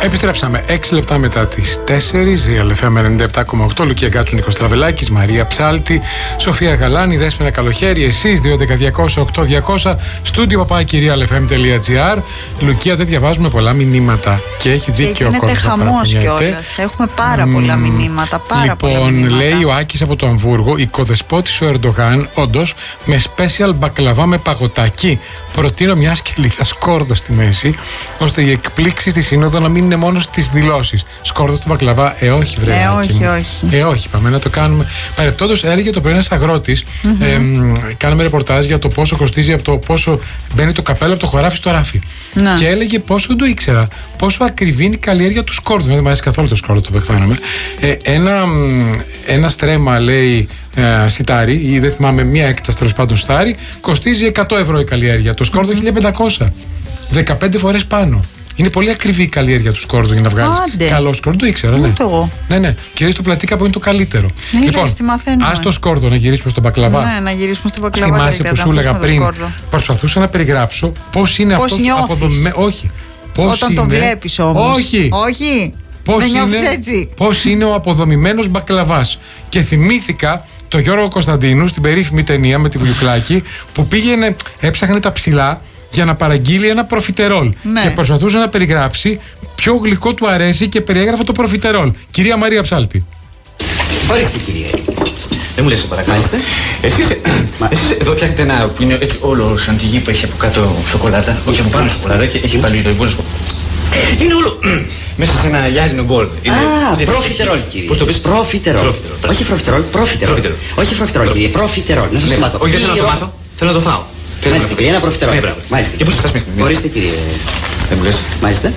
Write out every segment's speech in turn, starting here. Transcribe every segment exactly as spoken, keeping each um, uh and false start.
Επιστρέψαμε έξι λεπτά μετά τις τέσσερις. Η Real εφ εμ ενενήντα επτά κόμμα οκτώ. Λουκία Γκάτσου, Νίκος Τραβελάκης, Μαρία Ψάλτη, Σοφία Γαλάνη, Δέσποινα Καλοχέρη. Εσείς δύο έντεκα διακόσια οκτώ διακόσια. Στούντιο παπάκι real εφ εμ τελεία τζι άρ. Λουκία, δεν διαβάζουμε πολλά μηνύματα και έχει δίκιο ο κόσμος. Γίνεται χαμός κιόλας. Έχουμε πάρα mm, πολλά μηνύματα. Πάρα λοιπόν, πολλά μηνύματα. λέει ο Άκης από το Αμβούργο, οικοδεσπότης ο Ερντογάν, όντως με special μπακλαβά με παγωτάκι. Προτείνω μια σκελίδα σκόρδο στη μέση, ώστε οι εκπλήξεις στη Σύνοδο να μην είναι μόνο στις δηλώσεις. Σκόρδο του μπακλαβά, ε, όχι, βρε. Ε, όχι, όχι. Ε, όχι, πάμε να το κάνουμε. Παρεπτόντως, έλεγε το πρωί ένας αγρότης, mm-hmm. ε, κάναμε ρεπορτάζ για το πόσο κοστίζει, από το πόσο μπαίνει το καπέλο από το χωράφι στο ράφι. Να. Και έλεγε πόσο δεν το ήξερα, πόσο ακριβή είναι η καλλιέργεια του σκόρδου. Δεν μου αρέσει καθόλου το σκόρδο, το πεχθάνομαι. Ε, ένα, ένα στρέμμα, λέει, ε, σιτάρι, ή δεν θυμάμαι, μία έκταση τέλος πάντων στάρι, κοστίζει εκατό ευρώ η καλλιέργεια. Το σκόρδο χίλια πεντακόσια. δεκαπέντε φορές πάνω. Είναι πολύ ακριβή η καλλιέργεια του σκόρδου για να βγάλει καλό σκόρδο. Το ήξερα, ναι. Εγώ. Ναι, ναι. Κυρίως το πλατήκα που είναι το καλύτερο. Ναι, λοιπόν, ας το σκόρδο να γυρίσουμε στον μπακλαβά. Ναι, να γυρίσουμε στον μπακλαβά. Θυμάσαι που σου έλεγα πριν, προσπαθούσα να περιγράψω πώς είναι αυτό αποδομημένο. Όχι. Πώς Όταν είναι... το βλέπεις όμως. Όχι. Όχι. Πώς δεν νιώθεις είναι... έτσι. Πώς είναι ο αποδομημένος μπακλαβάς. Και θυμήθηκα το Γιώργο Κωνσταντίνου στην περίφημη ταινία με τη Βουλιουκλάκη που πήγαινε, έψαχνε τα ψηλά για να παραγγείλει ένα προφιτερόλ. Ναι. Και προσπαθούσε να περιγράψει ποιο γλυκό του αρέσει και περιέγραφε το προφιτερόλ. Κυρία Μαρία Ψάλτη. Ορίστε, κυρία. Δεν μου λες, σε παρακαλώ. Εσείς, εσείς εδώ φτιάχνετε ένα που είναι έτσι όλο σαντιγί που έχει από κάτω σοκολάτα. Όχι, από πάνω σοκολάτα και έχει πάλι το υπόλοιπο. Είναι όλο μέσα σε ένα γυάλινο μπολ. Α, προφιτερόλ, κύριε. Πώς το πεις? Προφιτερόλ. Όχι προφιτερόλ, προφιτερόλ. Όχι προφιτερόλ, κύριε. Προφιτερόλ. Να σας το μάθω. Όχι, δεν θέλω να το μάθω. Θέλω να το φάω. Μάλιστα, κύριε, ένα προφιτερόλ. Μάλιστα. Και πώς θα στασμίσετε? Ορίστε, κύριε. Δεν μου λες. Μάλιστα.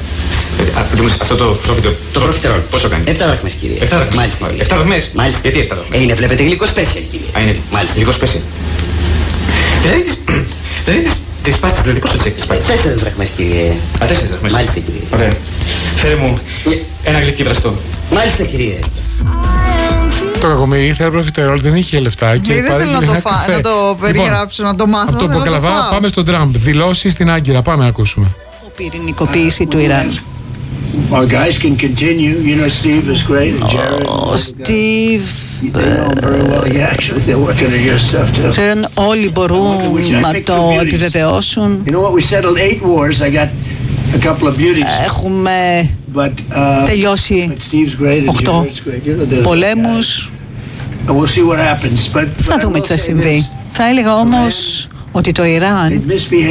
Αυτό το προφιτερόλ. Το προφιτερόλ. Πόσο κάνει? Εφτά δραχμές, κύριε. Εφτά δραχμές. Μάλιστα. Εφτά δραχμές. Μάλιστα. Γιατί εφτά δραχμές? Είναι, βλέπετε, γλυκό special, κύριε. Α, είναι. Μάλιστα. Γλυκό special. Δηλαδή τις... Δηλαδή τις... Τις πάστες, δηλαδή πώς το τσέκεις πάστες? Τέσσερις δραχμές, κύριε. Α, τέσσερις δραχμές. Μάλιστα, κύριε. Ωραία. Φέρε μου ένα γλυκί βραστό. Μάλιστα, κύριε. Το κακομοίρι ήθελε προφιτερόλ, δεν είχε λεφτά. Και δεν θέλω να το, φά, να το περιγράψω, λοιπόν, να το μάθω. Από τον μπακλαβά πάμε στον Τραμπ. Δηλώσεις στην Άγκυρα. Πάμε να ακούσουμε. Πυρηνικοποίηση του Ιράν. Our guys can continue. You know, Steve is great. And Jared. Ο Steve. Ξέρουν, όλοι μπορούν να το επιβεβαιώσουν. Έχουμε τελειώσει οκτώ πολέμους. Θα δούμε τι θα συμβεί. Θα έλεγα όμως ότι το Ιράν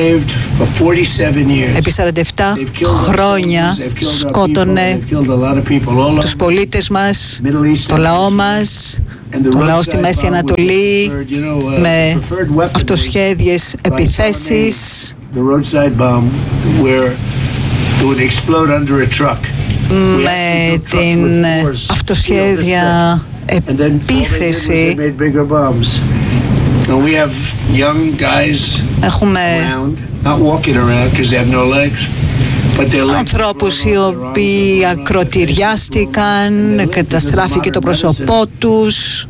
επί σαράντα επτά χρόνια σκότωνε τους πολίτες μας, το λαό μας, το λαό στη Μέση Ανατολή, με αυτοσχέδιες επιθέσεις, με την αυτοσχέδια επίθεση. Έχουμε ανθρώπους οι οποίοι ακροτηριάστηκαν, καταστράφηκε το πρόσωπό τους,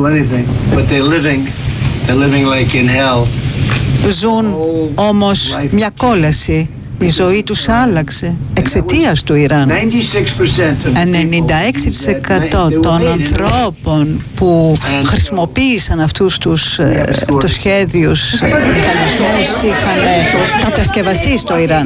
ζουν όμως μια κόλαση. Η ζωή τους άλλαξε εξαιτίας του Ιράν. ενενήντα έξι τοις εκατό των ανθρώπων που χρησιμοποίησαν αυτούς τους αυτοσχέδιους μηχανισμούς είχαν κατασκευαστεί στο Ιράν.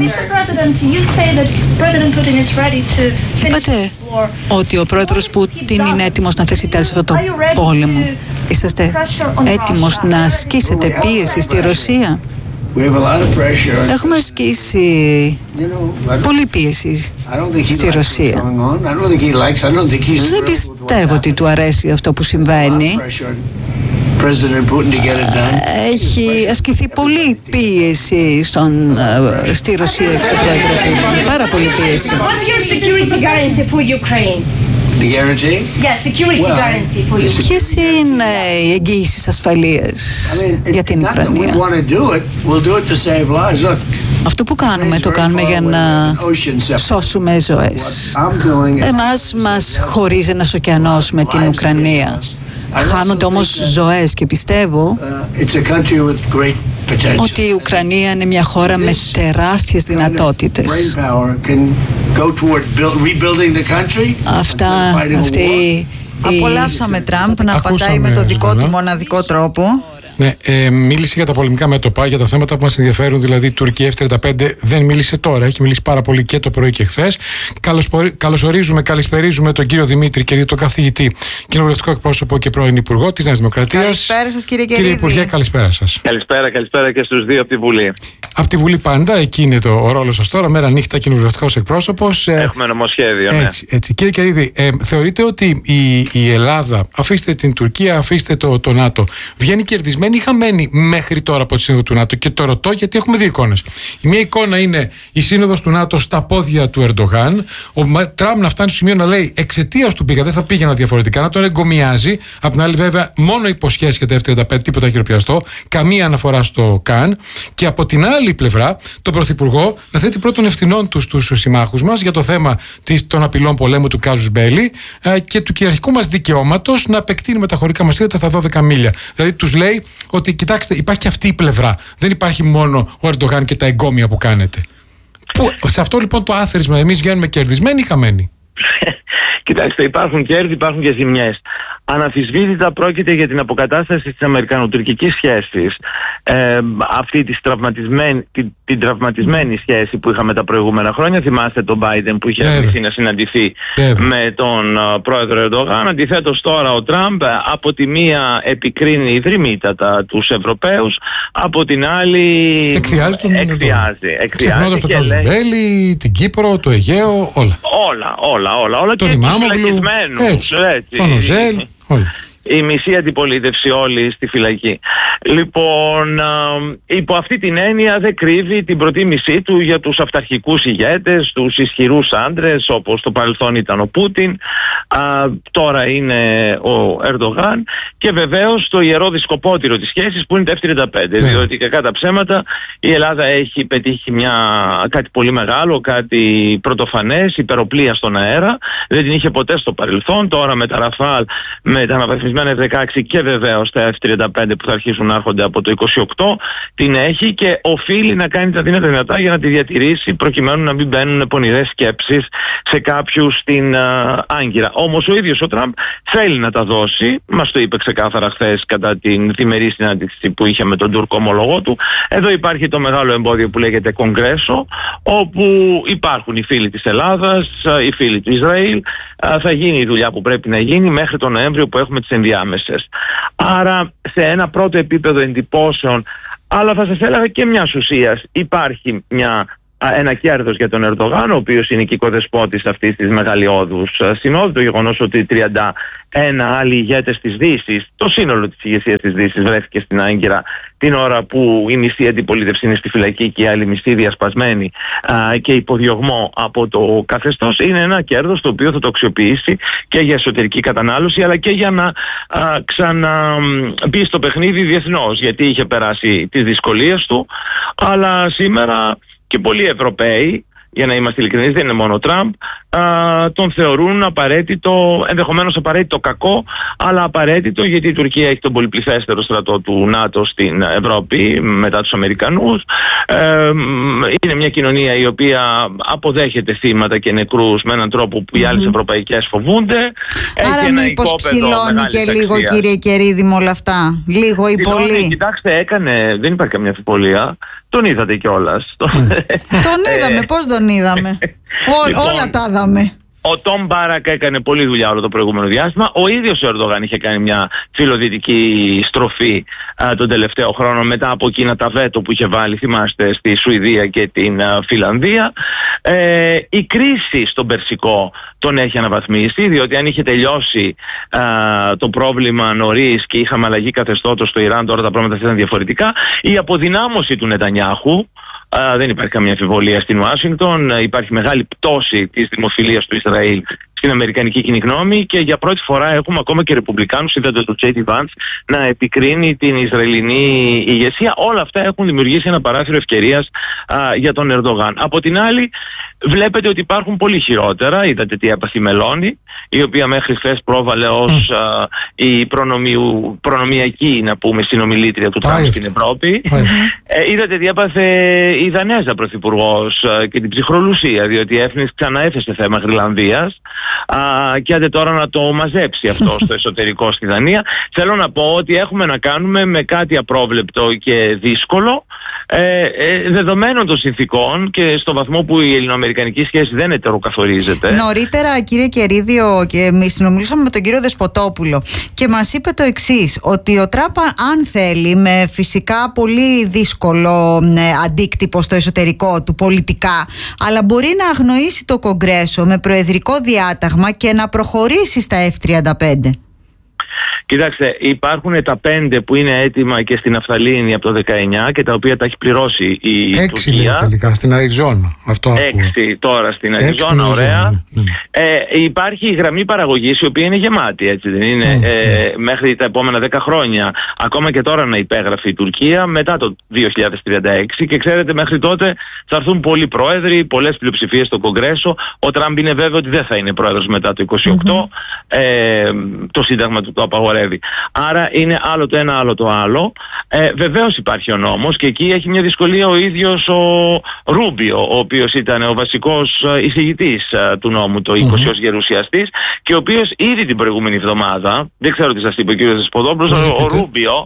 Είπατε ότι ο πρόεδρος Πούτιν είναι έτοιμος να θέσει τέλος σε αυτό το πόλεμο. Είσαστε έτοιμος να ασκήσετε πίεση στη Ρωσία? Έχουμε ασκήσει πολλή πίεση στη Ρωσία. Δεν πιστεύω ότι του αρέσει αυτό που συμβαίνει. Έχει ασκηθεί πολλή πίεση στον, στη Ρωσία και στον πρόεδρο Πούτιν. Πάρα πολλή πίεση. The guarantee? Yes, security well, guarantee for you. Ποιες είναι οι εγγύησεις ασφαλείας I mean, για την Ουκρανία? Αυτό που κάνουμε, το κάνουμε για να σώσουμε ζωές. Εμάς μας χωρίζει ένας ωκεανός με την Ουκρανία. Χάνονται όμως ζωές και πιστεύω ότι η Ουκρανία είναι μια χώρα με τεράστιες δυνατότητες. go toward build, rebuilding the country. Αυτά, αυτή... Απολαύσαμε Τραμπ να απαντάει με το δικό του μοναδικό τρόπο. Ναι, ε, μίλησε για τα πολεμικά μέτωπα, για τα θέματα που μας ενδιαφέρουν, δηλαδή Τουρκία εφ τριάντα πέντε. Δεν μίλησε τώρα, έχει μιλήσει πάρα πολύ και το πρωί και χθες. Καλωσορίζουμε, καλησπερίζουμε τον κύριο Δημήτρη Κερίδη, τον καθηγητή, κοινοβουλευτικό εκπρόσωπο και πρώην Υπουργό της Νέας Δημοκρατίας. Καλησπέρα σας, κύριε Κερίδη. Κύριε Υπουργέ, καλησπέρα σας. Καλησπέρα, καλησπέρα και στους δύο από τη Βουλή. Από τη Βουλή πάντα, εκεί είναι το, ο ρόλος σας τώρα, μέρα νύχτα κοινοβουλευτικός εκπρόσωπος. Έχουμε νομοσχέδιο, ναι. Έτσι, έτσι. Κύριε Κερίδη, ε, θεωρείτε ότι η, η Ελλάδα, αφήστε την Τουρκία, αφήστε το, το ΝΑΤΟ, βγαίνει κερδισμένη ή χαμένη μέχρι τώρα από τη Σύνοδο του ΝΑΤΟ? Και το ρωτώ γιατί έχουμε δύο εικόνες. Η μία εικόνα είναι η Σύνοδος του ΝΑΤΟ στα πόδια του Ερντογάν. Ο Τραμπ να φτάνει στο σημείο να λέει εξαιτίας του πήγα, δεν θα πήγαινα διαφορετικά, να τον εγκομιάζει. Απ' την άλλη, βέβαια, μόνο υποσχέσεις για τα εφ τριάντα πέντε, τίποτα χειροπιαστό, καμία αναφορά στο ΚΑΝ. Και από την άλλη πλευρά, τον Πρωθυπουργό να θέτει πρώτων ευθυνών του στους συμμάχους μας για το θέμα της, των απειλών πολέμου του Κάζους Μπέλι ε, και του κυριαρχικού μας δικαιώματος να επεκτείνουμε τα χωρικά μας ύδατα στα δώδεκα μίλια. Δηλαδή, τους λέει ότι κοιτάξτε, υπάρχει και αυτή η πλευρά. Δεν υπάρχει μόνο ο Ερντογάν και τα εγκόμια που κάνετε. Που, σε αυτό λοιπόν το άθροισμα, εμείς βγαίνουμε κερδισμένοι ή χαμένοι? Κοιτάξτε, υπάρχουν κέρδη, υπάρχουν και ζημιές. Αναμφισβήτητα πρόκειται για την αποκατάσταση της αμερικανοτουρκικής σχέσης. Ε, αυτή της τραυματισμένη, την, την τραυματισμένη σχέση που είχαμε τα προηγούμενα χρόνια. Θυμάστε τον Biden που είχε αρνηθεί να συναντηθεί Βέβαια. με τον uh, πρόεδρο Ερντογάν. Αντιθέτως τώρα ο Τραμπ από τη μία επικρίνει ιδρυμήτατα τους Ευρωπαίους, από την άλλη εκθιάζει τον εκθιάζει. Ξεχνώντας το Κάζους Μπέλι, την Κύπρο, το Αιγαίο, όλα. Όλα, όλα, όλα. όλα τον και Ημάμογλου, τον Οζέλ, όλα. Η μισή αντιπολίτευση όλη στη φυλακή. Λοιπόν, α, υπό αυτή την έννοια δεν κρύβει την προτίμησή του για τους αυταρχικούς ηγέτες, τους ισχυρούς άντρες, όπως το παρελθόν ήταν ο Πούτιν, α, τώρα είναι ο Ερντογάν, και βεβαίως το ιερό δισκοπότηρο της σχέσης που είναι το εφ τριάντα πέντε, yeah. διότι κακά τα ψέματα η Ελλάδα έχει πετύχει μια, κάτι πολύ μεγάλο, κάτι πρωτοφανές, υπεροπλία στον αέρα, δεν την είχε ποτέ στο παρελθόν. Τώρα με τα Ραφάλ, με τα αναβαθμισμένα εφ δεκαέξι και βεβαίως τα εφ τριάντα πέντε που θα αρχίσουν να έρχονται από το είκοσι οκτώ, την έχει και οφείλει να κάνει τα δύνατα δυνατά για να τη διατηρήσει, προκειμένου να μην μπαίνουν πονηρές σκέψεις σε κάποιους στην α, Άγκυρα. Όμως ο ίδιος ο Τραμπ θέλει να τα δώσει, μας το είπε ξεκάθαρα χθες κατά την διμερή συνάντηση που είχε με τον Τούρκο ομολογό του. Εδώ υπάρχει το μεγάλο εμπόδιο που λέγεται Κογκρέσο, όπου υπάρχουν οι φίλοι της Ελλάδας, οι φίλοι του Ισραήλ. Θα γίνει η δουλειά που πρέπει να γίνει μέχρι τον Νοέμβριο που έχουμε τις ενδιάμεσες. Άρα σε ένα πρώτο επίπεδο εντυπώσεων, αλλά θα σας έλεγα και μιας ουσίας, υπάρχει μια, ένα κέρδος για τον Ερντογάν, ο οποίος είναι οικοδεσπότης αυτής της μεγαλειώδους συνόδου. Το γεγονός ότι τριάντα ένα άλλοι ηγέτες της Δύσης, το σύνολο της ηγεσίας της Δύσης βρέθηκε στην Άγκυρα την ώρα που η μισή αντιπολίτευση είναι στη φυλακή και η άλλη μισή διασπασμένη α, και υποδιωγμό από το καθεστώς, είναι ένα κέρδος το οποίο θα το αξιοποιήσει και για εσωτερική κατανάλωση, αλλά και για να α, ξαναμπεί στο παιχνίδι διεθνώς, γιατί είχε περάσει τις δυσκολίες του. Αλλά σήμερα και πολλοί Ευρωπαίοι, για να είμαστε ειλικρινείς, δεν είναι μόνο ο Τραμπ, α, τον θεωρούν απαραίτητο, ενδεχομένως απαραίτητο κακό, αλλά απαραίτητο, γιατί η Τουρκία έχει τον πολυπληθέστερο στρατό του ΝΑΤΟ στην Ευρώπη μετά τους Αμερικανούς. Ε, είναι μια κοινωνία η οποία αποδέχεται θύματα και νεκρούς με έναν τρόπο που οι άλλες ευρωπαϊκές φοβούνται. Άρα μήπως ψηλώνει και λίγο, κύριε Κερίδη, με όλα αυτά? Λίγο ή πολύ? Κοιτάξτε, έκανε, δεν υπάρχει καμία αμφιβολία. Τον είδατε κιόλας. Τον είδαμε, πώς τον είδαμε? Ό, λοιπόν, όλα τα είδαμε. Ο Τόμ Μπάρακ έκανε πολλή δουλειά όλο το προηγούμενο διάστημα. Ο ίδιος ο Ερντογάν είχε κάνει μια φιλοδυτική στροφή α, τον τελευταίο χρόνο, μετά από εκείνα τα βέτο που είχε βάλει, θυμάστε, στη Σουηδία και την α, Φιλανδία. Ε, η κρίση στον Περσικό τον έχει αναβαθμίσει, διότι αν είχε τελειώσει α, το πρόβλημα νωρίς και είχαμε αλλαγή καθεστώτος στο Ιράν, τώρα τα πράγματα θα ήταν διαφορετικά. Η αποδυνάμωση του Νετανιάχου, Uh, δεν υπάρχει καμία αμφιβολία στην Ουάσιγκτον. Uh, υπάρχει μεγάλη πτώση της δημοφιλίας του Ισραήλ στην αμερικανική κοινή γνώμη και για πρώτη φορά έχουμε ακόμα και ρεπουμπλικάνους, είδατε το Τζέι ντι Vance να επικρίνει την Ισραηλινή ηγεσία. Όλα αυτά έχουν δημιουργήσει ένα παράθυρο ευκαιρίας uh, για τον Ερντογάν. Από την άλλη, Βλέπετε ότι υπάρχουν πολύ χειρότερα. Είδατε τι έπαθε η Μελώνη, η οποία μέχρι χθες πρόβαλε ως mm. α, η προνομιου, προνομιακή, να πούμε, συνομιλήτρια του Τραμπ στην Ευρώπη. Mm. Ε, είδατε τι έπαθε η Δανέζα πρωθυπουργός α, και την ψυχρολουσία, διότι έφνης ξαναέθεσε θέμα Γρυλανδίας α, και άντε τώρα να το μαζέψει αυτό στο εσωτερικό στη Δανία. Θέλω να πω ότι έχουμε να κάνουμε με κάτι απρόβλεπτο και δύσκολο, ε, ε, δεδομένων των συνθήκων και στο βαθμό που η ελληνοαμερικανική σχέση δεν ετεροκαθορίζεται. Νωρίτερα, κύριε Κερίδιο, και συνομιλήσαμε με τον κύριο Δεσποτόπουλο και μας είπε το εξής, ότι ο Τραμπ, αν θέλει, με φυσικά πολύ δύσκολο ε, αντίκτυπο στο εσωτερικό του πολιτικά, αλλά μπορεί να αγνοήσει το Κογκρέσο με προεδρικό διάταγμα και να προχωρήσει στα εφ τριάντα πέντε. Κοιτάξτε, υπάρχουν τα πέντε που είναι έτοιμα και στην Ναφθαλίνη από το δεκαεννιά και τα οποία τα έχει πληρώσει η έξι Τουρκία. Έξι τελικά, στην Αριζόνα. Αυτό Έξι τώρα στην Αριζόνα, ωραία. Ναι, ναι. Ε, υπάρχει η γραμμή παραγωγής, η οποία είναι γεμάτη, έτσι δεν είναι, mm, ε, mm. μέχρι τα επόμενα δέκα χρόνια. Ακόμα και τώρα να υπέγραφε η Τουρκία μετά το δύο χιλιάδες τριάντα έξι και ξέρετε μέχρι τότε θα έρθουν πολλοί πρόεδροι, πολλές πλειοψηφίες στο Κογκρέσο. Ο Τραμπ είναι βέβαιο ότι δεν θα είναι πρόεδρος μετά το είκοσι οκτώ. Mm-hmm. Ε, το Σύνταγμα του το απαγορεύει. Άρα είναι άλλο το ένα, άλλο το άλλο. Ε, βεβαίως υπάρχει ο νόμος και εκεί έχει μια δυσκολία ο ίδιος ο Ρούμπιο, ο οποίος ήταν ο βασικός εισηγητής του νόμου το είκοσι mm-hmm. ως γερουσιαστής και ο οποίος ήδη την προηγούμενη εβδομάδα, δεν ξέρω τι σας είπε ο κ. Δεσποτόπουλος, mm-hmm. ο, ο Ρούμπιο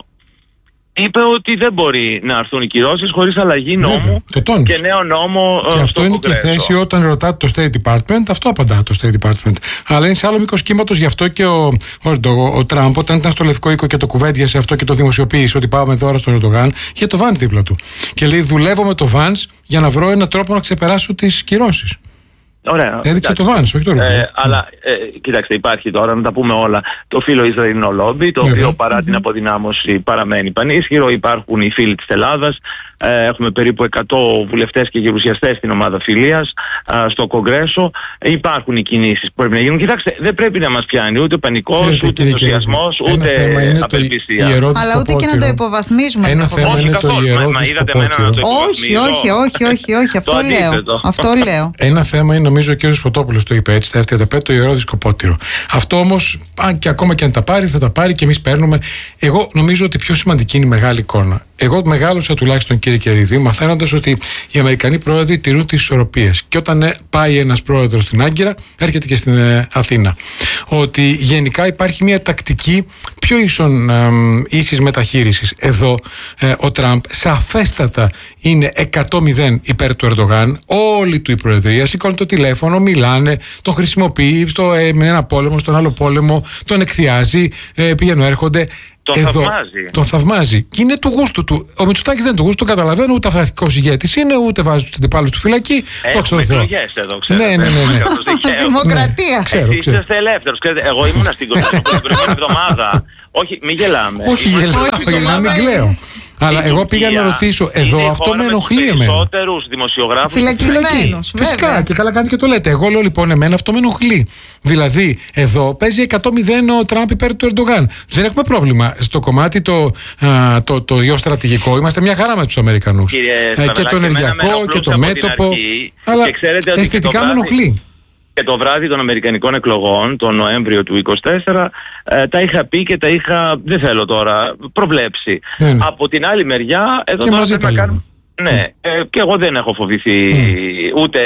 είπε ότι δεν μπορεί να έρθουν οι κυρώσεις χωρίς αλλαγή νόμου και νέο νόμο. Και αυτό είναι και η θέση όταν ρωτάτε το State Department, αυτό απαντά το State Department. Αλλά είναι σε άλλο μήκος κύματος, γι' αυτό και ο, ο, ο, ο Τραμπ, όταν ήταν στο Λευκό Οίκο και το κουβέντιασε αυτό και το δημοσιοποίησε, ότι πάμε τώρα στον Ερντογάν, για το Vance δίπλα του. Και λέει: δουλεύω με το Vance για να βρω έναν τρόπο να ξεπεράσω τις κυρώσεις. Ωραία. Έδειξε το Vance, όχι το Ρούμπιο. Ε, αλλά ε, κοιτάξτε, υπάρχει τώρα, να τα πούμε όλα, το φύλλο Ισραηλινό λόμπι, το Βέβαια. οποίο παρά mm-hmm. την αποδυνάμωση παραμένει πανίσχυρο. Υπάρχουν οι φίλοι της Ελλάδας. Ε, έχουμε περίπου εκατό βουλευτές και γερουσιαστές στην ομάδα φιλίας ε, στο Κογκρέσο. Ε, υπάρχουν οι κινήσεις που πρέπει να γίνουν. Κοιτάξτε, δεν πρέπει να μας πιάνει ούτε πανικός, Ξέρετε, ούτε ενθουσιασμός, ούτε απελπισία. Αλλά ούτε και να το υποβαθμίζουμε. Ένα θέμα είναι το ιερόδυσκο πότηρο. Όχι, όχι, όχι, όχι, όχι. Αυτό λέω. Αυτό λέω. Ένα θέμα είναι, νομίζω, ο κ. Σποτόπουλος το είπε έτσι, στα εφ τριάντα πέντε, το ιερόδυσκο πότηρο. Αυτό όμως, αν και ακόμα και αν τα πάρει, θα τα πάρει και εμείς παίρνουμε. Εγώ νομίζω ότι πιο σημαντική είναι η μεγάλη εικόνα. Εγώ μεγάλωσα τουλάχιστον, κύριε Κερίδη, μαθαίνοντας ότι οι Αμερικανοί πρόεδροι τηρούν τις ισορροπίες. Και όταν πάει ένας πρόεδρος στην Άγκυρα, έρχεται και στην ε, Αθήνα. Ότι γενικά υπάρχει μια τακτική πιο ίσον ε, ίσης μεταχείρισης. Εδώ ε, ο Τραμπ σαφέστατα είναι εκατό μηδέν υπέρ του Ερντογάν. Όλη του η προεδρία σηκώνει το τηλέφωνο, μιλάνε, τον χρησιμοποιεί στο, ε, με ένα πόλεμο, στον άλλο πόλεμο, τον εκθιάζει, ε, πηγαίνουν, έρχονται. Τον Εδώ, θαυμάζει. Τον θαυμάζει. Και είναι του γούστου του. Ο Μητσοτάκης δεν είναι του γούστου, το καταλαβαίνω, ούτε αυταρχικός ηγέτης είναι, ούτε βάζει τους αντιπάλους του φυλακή. Έχουμε εκλογές εδώ, ξέρετε. Ναι, ναι, ναι. ναι. Δημοκρατία. Ναι, ξέρω, ξέρω. Είστε ελεύθερος. Εγώ ήμουν στην Κωνσταντινούπολη την προηγούμενη εβδομάδα. Όχι, μην γελάμε. Όχι, γελάμε, μην κλαίω. Αλλά εγώ πήγα να ρωτήσω, εδώ αυτό με ενοχλεί εμένα. Περισσότερους δημοσιογράφους φυλακισμένους. Φυσικά, και καλά κάνει και το λέτε. Εγώ λέω λοιπόν, εμένα αυτό με ενοχλεί. Δηλαδή, εδώ παίζει εκατό μηδέν ο Τραμπ υπέρ του Ερντογάν. Δεν έχουμε πρόβλημα. Στο κομμάτι το, α, το, το γεωστρατηγικό είμαστε μια χαρά με τους Αμερικανούς. Κύριε, και το ενεργειακό και το μέτωπο. Αλλά αισθητικά με ενοχλεί. Και το βράδυ των Αμερικανικών εκλογών, τον Νοέμβριο του είκοσι τέσσερα, ε, τα είχα πει και τα είχα, δεν θέλω τώρα, προβλέψει. Mm. Από την άλλη μεριά, εδώ και τώρα πρέπει να κάνουμε... Ναι, ε, και εγώ δεν έχω φοβηθεί mm. ούτε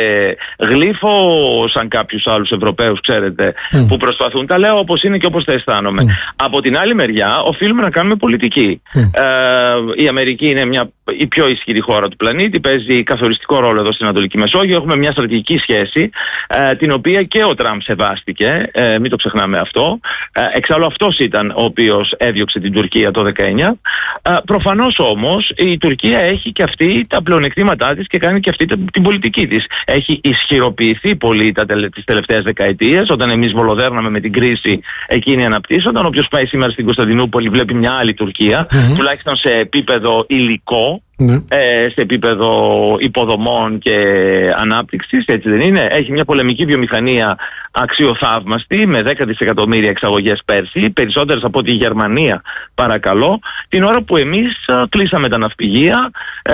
γλύφο σαν κάποιους άλλους Ευρωπαίους, ξέρετε, mm. που προσπαθούν. Τα λέω όπως είναι και όπως τα αισθάνομαι. Mm. Από την άλλη μεριά, οφείλουμε να κάνουμε πολιτική. Mm. Ε, η Αμερική είναι μια, η πιο ισχυρή χώρα του πλανήτη, παίζει καθοριστικό ρόλο εδώ στην Ανατολική Μεσόγειο. Έχουμε μια στρατηγική σχέση, ε, την οποία και ο Τραμπ σεβάστηκε, ε, μην το ξεχνάμε αυτό. Ε, εξάλλου αυτός ήταν ο οποίος έδιωξε την Τουρκία το δεκαεννιά. Ε, προφανώς όμως η Τουρκία έχει και αυτή τα πλεονεκτήματά της και κάνει και αυτή την πολιτική της. Έχει ισχυροποιηθεί πολύ τα τελε, τις τελευταίες δεκαετίες. Όταν εμείς βολοδέρναμε με την κρίση, εκείνη αναπτύσσονταν. Όποιος πάει σήμερα στην Κωνσταντινούπολη βλέπει μια άλλη Τουρκία, mm-hmm. τουλάχιστον σε επίπεδο υλικό. ναι. ε, σε επίπεδο υποδομών και ανάπτυξης, έτσι δεν είναι? Έχει μια πολεμική βιομηχανία αξιοθαύμαστη με δέκα δισεκατομμύρια εξαγωγές πέρσι, περισσότερες από τη Γερμανία, παρακαλώ, την ώρα που εμείς ε, κλείσαμε τα ναυπηγεία, ε,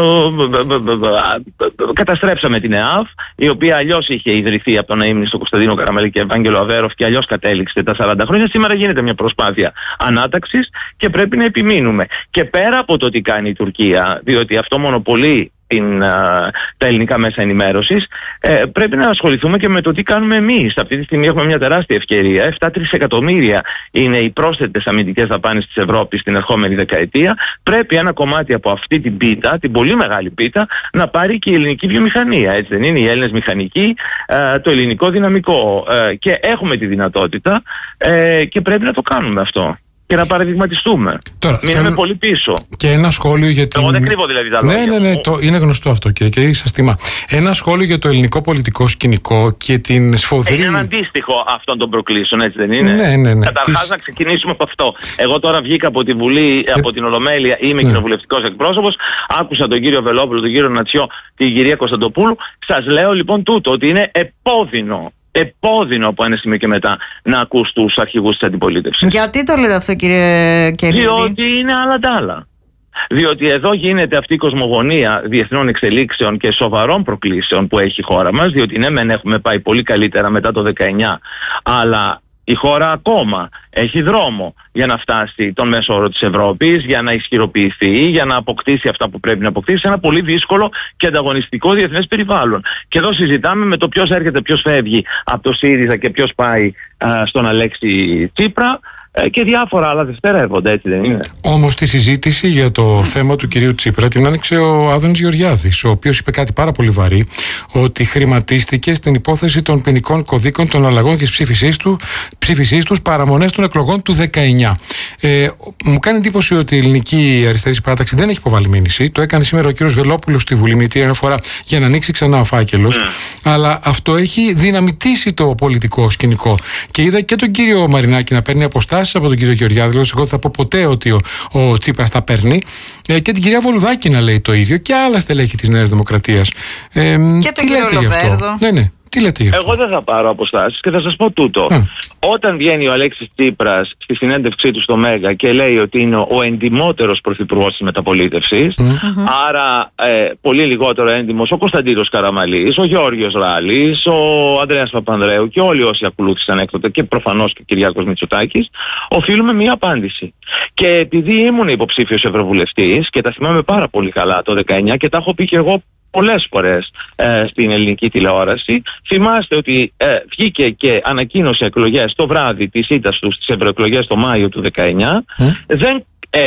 καταστρέψαμε την ΕΑΒ, η οποία αλλιώς είχε ιδρυθεί από τον αείμνηστο Κωνσταντίνο Καραμαλή και Ευάγγελο Αβέροφ και αλλιώς κατέληξε τα σαράντα χρόνια. Σήμερα γίνεται μια προσπάθεια ανάταξης και πρέπει να επιμείνουμε. Και πέρα από το τι κάνει η Τουρκία, διότι αυτό μονοπολεί την, α, τα ελληνικά μέσα ενημέρωσης, ε, πρέπει να ασχοληθούμε και με το τι κάνουμε εμείς. Αυτή τη στιγμή έχουμε μια τεράστια ευκαιρία. επτά τρισεκατομμύρια είναι οι πρόσθετες αμυντικές δαπάνες της Ευρώπης την ερχόμενη δεκαετία. Πρέπει ένα κομμάτι από αυτή την πίτα, την πολύ μεγάλη πίτα, να πάρει και η ελληνική βιομηχανία. Έτσι δεν είναι? Οι Έλληνες μηχανικοί, ε, το ελληνικό δυναμικό. Ε, και έχουμε τη δυνατότητα ε, και πρέπει να το κάνουμε αυτό. Και να παραδειγματιστούμε. Τώρα, μείναμε θέλω... πολύ πίσω. Και ένα σχόλιο για την. Εγώ δεν κρύβω δηλαδή τα ναι, λόγια. Ναι, ναι, ναι, το... είναι γνωστό αυτό, κύριε, και σας τιμά. Ένα σχόλιο για το ελληνικό πολιτικό σκηνικό και την σφοδρή. Είναι αντίστοιχο αυτών των προκλήσεων, έτσι δεν είναι? Ναι, ναι, ναι. Καταρχάς Τις... να ξεκινήσουμε από αυτό. Εγώ τώρα βγήκα από τη Βουλή, ε... από την Ολομέλεια, είμαι ναι. κοινοβουλευτικός εκπρόσωπος. Άκουσα τον κύριο Βελόπουλο, τον κύριο Νατσιό, την κυρία Κωνσταντοπούλου. Σας λέω λοιπόν τούτο, ότι είναι επώδυνο. επώδυνο από ένα σημείο και μετά να ακούς τους αρχηγούς της αντιπολίτευσης. Γιατί το λέτε αυτό, κύριε Κερίδη? Διότι είναι άλλα τ' άλλα. Διότι εδώ γίνεται αυτή η κοσμογονία διεθνών εξελίξεων και σοβαρών προκλήσεων που έχει η χώρα μας, διότι ναι μεν έχουμε πάει πολύ καλύτερα μετά το δεκαεννιά, αλλά η χώρα ακόμα έχει δρόμο για να φτάσει τον μέσο όρο της Ευρώπης, για να ισχυροποιηθεί, για να αποκτήσει αυτά που πρέπει να αποκτήσει σε ένα πολύ δύσκολο και ανταγωνιστικό διεθνές περιβάλλον. Και εδώ συζητάμε με το ποιος έρχεται, ποιος φεύγει από το ΣΥΡΙΖΑ και ποιος πάει α, στον Αλέξη Τσίπρα. Και διάφορα άλλα δευτερεύονται, έτσι δεν είναι? Όμως τη συζήτηση για το θέμα του κυρίου Τσίπρα την άνοιξε ο Άδωνης Γεωργιάδης, ο οποίος είπε κάτι πάρα πολύ βαρύ, ότι χρηματίστηκε στην υπόθεση των ποινικών κωδίκων των αλλαγών και της ψήφισής του, ψήφισής τους παραμονές των εκλογών του δεκαεννιά. Ε, μου κάνει εντύπωση ότι η ελληνική αριστερή παράταξη δεν έχει υποβάλει μήνυση. Το έκανε σήμερα ο κύριος Βελόπουλος στη Βουλή με μια φορά για να ανοίξει ξανά ο φάκελος. Mm. Αλλά αυτό έχει δυναμητήσει το πολιτικό σκηνικό. Και είδα και τον κύριο Μαρινάκη να παίρνει αποστάσεις από τον κύριο Γεωργιάδη, εγώ δεν θα πω ποτέ ότι ο, ο Τσίπρας τα παίρνει, ε, και την κυρία Βολουδάκη να λέει το ίδιο και άλλα στελέχη της Νέας Δημοκρατίας. Ε, και τον κύριο Λοβέρδο. Ναι, ναι. Τι λέτε γι' αυτό? Εγώ δεν θα πάρω αποστάσεις και θα σας πω τούτο. Mm. Όταν βγαίνει ο Αλέξης Τσίπρας στη συνέντευξή του στο Μέγα και λέει ότι είναι ο εντιμότερος πρωθυπουργός της μεταπολίτευσης, mm-hmm. άρα ε, πολύ λιγότερο έντιμος ο Κωνσταντίνος Καραμαλής, ο Γιώργος Ράλης, ο Ανδρέας Παπανδρέου και όλοι όσοι ακολούθησαν έκτοτε και προφανώς και ο Κυριάκος Μητσοτάκης, οφείλουμε μία απάντηση. Και επειδή ήμουν υποψήφιος ευρωβουλευτής και τα θυμάμαι πάρα πολύ καλά το δεκαεννιά και τα έχω πει και εγώ πολλές φορές ε, στην ελληνική τηλεόραση. Θυμάστε ότι ε, βγήκε και ανακοίνωσε εκλογές το βράδυ της ήττας του στις ευρωεκλογές το Μάιο του δεκαεννιά. Mm. Δεν, ε,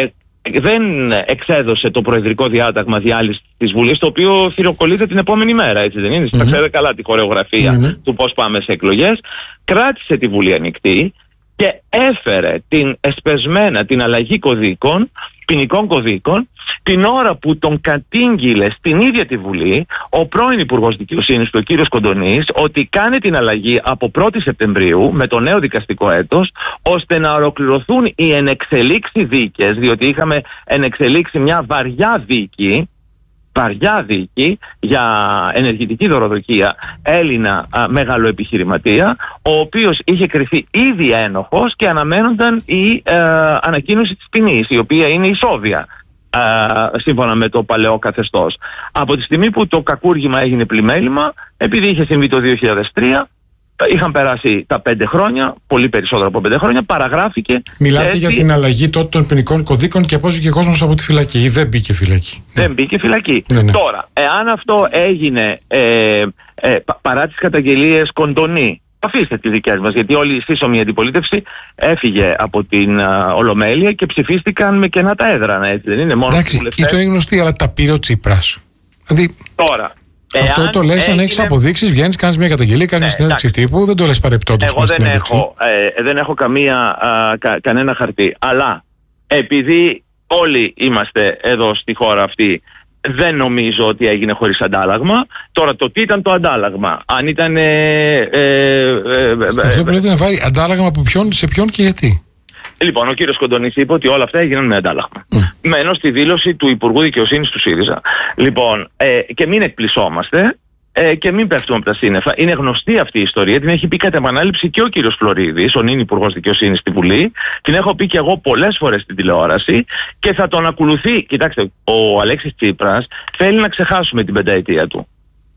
δεν εξέδωσε το προεδρικό διάταγμα διάλυσης της Βουλής, το οποίο θυροκολλείται την επόμενη μέρα, έτσι δεν είναι? Mm-hmm. Θα ξέρετε καλά τη χορεογραφία mm-hmm. του πώς πάμε σε εκλογές. Κράτησε τη Βουλή ανοιχτή και έφερε την εσπεσμένα την αλλαγή κωδίκων, ποινικών κωδίκων, την ώρα που τον κατήγγειλε στην ίδια τη Βουλή ο πρώην Υπουργός Δικαιοσύνης του, ο κύριος Κοντονής, ότι κάνει την αλλαγή από πρώτη Σεπτεμβρίου με το νέο δικαστικό έτος, ώστε να ολοκληρωθούν οι ενεξελίξει δίκες, διότι είχαμε ενεξελίξει μια βαριά δίκη, βαριά δίκη για ενεργητική δωροδοκία Έλληνα α, μεγαλοεπιχειρηματία, ο οποίος είχε κριθεί ήδη ένοχος και αναμένονταν η ε, ανακοίνωση της ποινής, η οποία είναι ισόβια α, σύμφωνα με το παλαιό καθεστώς. Από τη στιγμή που το κακούργημα έγινε πλημέλημα, επειδή είχε συμβεί το δύο χιλιάδες τρία, είχαν περάσει τα πέντε χρόνια, πολύ περισσότερο από πέντε χρόνια, παραγράφηκε. Μιλάτε έτσι... για την αλλαγή τότε των ποινικών κωδίκων και πώς βγήκε ο κόσμος από τη φυλακή ή δεν μπήκε φυλακή? Δεν μπήκε φυλακή. Ναι, ναι. Τώρα, εάν αυτό έγινε ε, ε, παρά τις καταγγελίες Κοντονή, αφήστε τις δικές μας, γιατί όλη η σύσσωμη αντιπολίτευση έφυγε από την α, Ολομέλεια και ψηφίστηκαν με κενά τα έδρανα, έτσι δεν είναι? Μόνο εντάξει, αυτό είναι γνωστή, αλλά τα πήρε ο Τσίπρας. Δηλαδή... Τώρα, αυτό το λες, αν έχεις αποδείξεις, βγαίνεις, κάνεις μια καταγγελία, κάνεις συνέντευξη τύπου, δεν το λες παρεπτόντως. Εγώ δεν έχω, ε, δεν έχω καμία, α, κα, κανένα χαρτί. Αλλά επειδή όλοι είμαστε εδώ στη χώρα αυτή, δεν νομίζω ότι έγινε χωρίς αντάλλαγμα. Τώρα το τι ήταν το αντάλλαγμα? Αν ήταν... Ε, ε, ε, αυτό πρέπει να βάλει αντάλλαγμα από ποιον, σε ποιον και γιατί? Λοιπόν, ο κύριος Κοντονής είπε ότι όλα αυτά έγιναν με αντάλλαγμα. Mm. Μένω στη δήλωση του Υπουργού Δικαιοσύνης του ΣΥΡΙΖΑ. Λοιπόν, ε, και μην εκπλησόμαστε ε, και μην πέφτουμε από τα σύννεφα. Είναι γνωστή αυτή η ιστορία, την έχει πει κατά επανάληψη και ο κύριος Φλωρίδης, ο νυν Υπουργός Δικαιοσύνης στη Βουλή. Την έχω πει και εγώ πολλές φορές στην τηλεόραση και θα τον ακολουθεί. Κοιτάξτε, ο Αλέξης Τσίπρας θέλει να ξεχάσουμε την πενταετία του.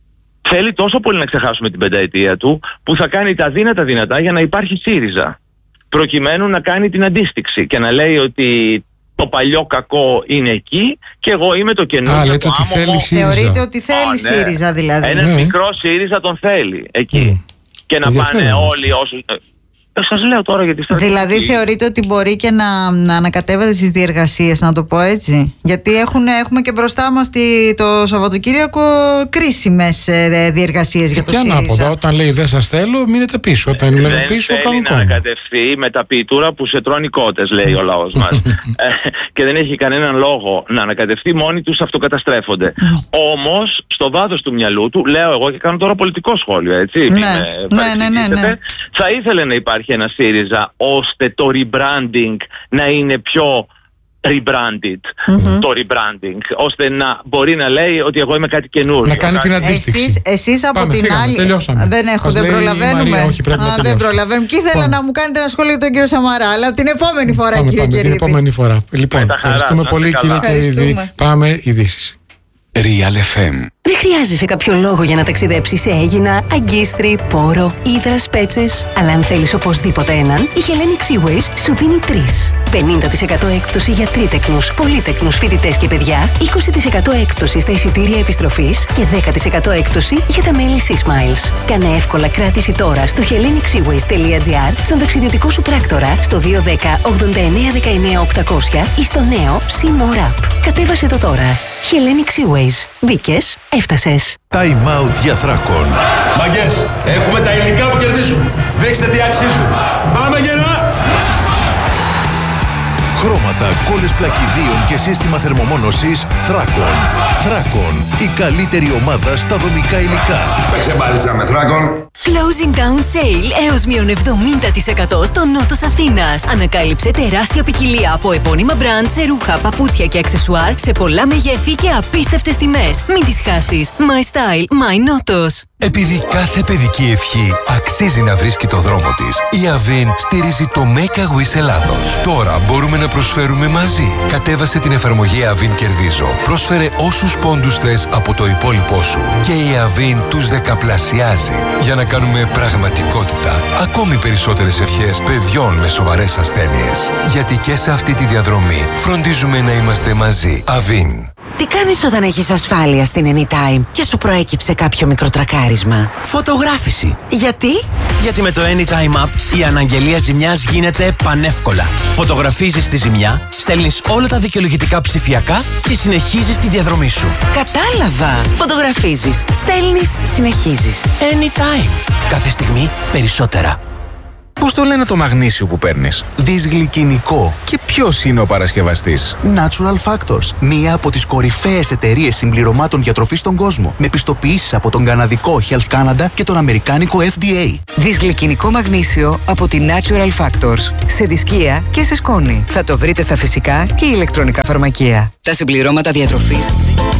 Θέλει τόσο πολύ να ξεχάσουμε την πενταετία του που θα κάνει τα δύνατα δυνατά για να υπάρχει ΣΥΡΙΖΑ. Προκειμένου να κάνει την αντίστοιξη και να λέει ότι το παλιό κακό είναι εκεί και εγώ είμαι το καινούργιο. Α, λέτε ότι θέλει ΣΥΡΙΖΑ. Θεωρείτε ότι θέλει oh, ναι. ΣΥΡΙΖΑ δηλαδή. Ένας mm. μικρός ΣΥΡΙΖΑ τον θέλει εκεί. Mm. Και να πάνε όλοι όσοι... Σας λέω τώρα γιατί στρατηγική. Δηλαδή θεωρείτε ότι μπορεί και να, να ανακατεύεται στις διεργασίες, να το πω έτσι? Γιατί έχουν, έχουμε και μπροστά μας τη, το Σαββατοκύριακο κρίσιμες ε, διεργασίες για το ΣΥΡΙΖΑ. Και ανάποδα, όταν λέει δεν σας θέλω, μείνετε πίσω. Όταν δεν λέμε πίσω, θέλει να ανακατευθεί με τα ποιητούρα που σε τρώνει κότες, λέει ο λαός μας. Και δεν έχει κανέναν λόγο να ανακατευθεί, μόνοι τους αυτοκαταστρέφονται. Όμως, στο βάθος του μυαλού του, λέω εγώ και κάνω τώρα πολιτικό σχόλιο, έτσι. Ναι, ναι, ναι, ναι, ναι. Θα ήθελε να υπάρχει ένα ΣΥΡΙΖΑ ώστε το rebranding να είναι πιο rebranded, mm-hmm. το rebranding, ώστε να μπορεί να λέει ότι εγώ είμαι κάτι καινούριο. Να κάνει την αντίστοιξη. Εσείς, εσείς από Πάμε, την φύγαμε, άλλη. Τελειώσαμε. Δεν έχω, δεν προλαβαίνουμε. Μαρία, όχι, πρέπει Α, να δεν προλαβαίνουμε. Και ήθελα Πάμε. να μου κάνετε ένα σχόλιο για τον κύριο Σαμαρά, αλλά την επόμενη φορά, πάμε, κύριε πάμε, Κερίδη. Την επόμενη φορά. Λοιπόν, ευχαριστούμε πολύ, κύριε Κερίδη. Πάμε ειδήσεις. Real εφ εμ. Δεν χρειάζεσαι κάποιο λόγο για να ταξιδέψεις σε Αίγινα, Αγκίστρι, Πόρο, Ύδρας, Πέτσες. Αλλά αν θέλεις οπωσδήποτε έναν, η Hellenic Seaways σου δίνει τρεις. πενήντα τοις εκατό έκπτωση για τρίτεκνους, πολύτεκνους φοιτητές και παιδιά, είκοσι τοις εκατό έκπτωση στα εισιτήρια επιστροφής και δέκα τοις εκατό έκπτωση για τα μέλη SeaSmiles. Κάνε εύκολα κράτηση τώρα στο hellenic seaways τελεία gr, στον ταξιδιωτικό σου πράκτορα, στο δύο ένα μηδέν ογδόντα εννέα δεκαεννέα οκτακόσια ή στο νέο SeaMore App. Κατέβασε το τώρα. Hellenic Seaways. Μπήκες, έφτασες. Time out για Θράκον. Μαγκές, έχουμε τα υλικά που κερδίζουν. Δείξτε τι αξίζουν. Πάμε γερά! Χρώματα, κόλλες πλακιδίων και σύστημα θερμομόνωσης Θράκον. Θράκον, η καλύτερη ομάδα στα δομικά υλικά. Παίξε μπάλιτσα με Θράκον. Closing down sale έως μείον εβδομήντα τοις εκατό στο νότος Αθήνας. Ανακάλυψε τεράστια ποικιλία από επώνυμα μπραντ σε ρούχα, παπούτσια και αξεσουάρ σε πολλά μεγέθη και απίστευτες τιμές. Μην τις χάσεις. My style, my νότος. Επειδή κάθε παιδική ευχή αξίζει να βρίσκει το δρόμο της, η Avin στηρίζει το Make a Wish Ελλάδος. Τώρα μπορούμε να προσφέρουμε μαζί. Κατέβασε την εφαρμογή Avin Κερδίζω. Πρόσφερε όσους πόντους θες από το υπόλοιπό σου και η Avin τους δεκαπλασιάζει για να κάνουμε πραγματικότητα ακόμη περισσότερες ευχές παιδιών με σοβαρές ασθένειες. Γιατί και σε αυτή τη διαδρομή φροντίζουμε να είμαστε μαζί. Avin. Τι κάνεις όταν έχεις ασφάλεια στην Anytime και σου προέκυψε κάποιο μικροτρακάρισμα? Φωτογράφηση. Γιατί? Γιατί με το Anytime App η αναγγελία ζημιάς γίνεται πανεύκολα. Φωτογραφίζεις τη ζημιά, στέλνεις όλα τα δικαιολογητικά ψηφιακά και συνεχίζεις τη διαδρομή σου. Κατάλαβα. Φωτογραφίζεις, στέλνεις, συνεχίζεις. Anytime. Κάθε στιγμή περισσότερα. Πώς το λένε το μαγνήσιο που παίρνεις? Δυσγλυκινικό. Και ποιος είναι ο παρασκευαστής? Natural Factors. Μία από τις κορυφαίες εταιρείες συμπληρωμάτων διατροφής στον κόσμο. Με πιστοποιήσεις από τον καναδικό Health Canada και τον αμερικάνικο εφ ντι έι. Δυσγλυκινικό μαγνήσιο από τη Natural Factors. Σε δισκία και σε σκόνη. Θα το βρείτε στα φυσικά και ηλεκτρονικά φαρμακεία. Τα συμπληρώματα διατροφής